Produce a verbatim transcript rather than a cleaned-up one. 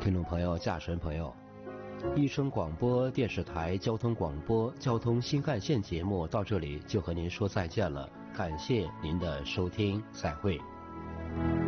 听众朋友、驾驶人朋友，一声广播电视台交通广播交通新干线节目到这里就和您说再见了，感谢您的收听，再会。